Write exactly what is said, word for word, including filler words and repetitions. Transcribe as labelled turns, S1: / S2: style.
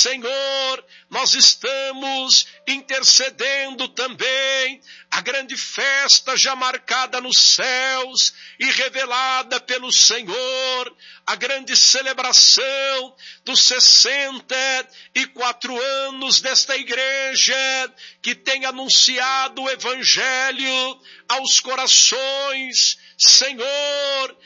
S1: Senhor, nós estamos intercedendo também a grande festa já marcada nos céus e revelada pelo Senhor, a grande celebração dos sessenta e quatro anos desta igreja que tem anunciado o evangelho aos corações. Senhor,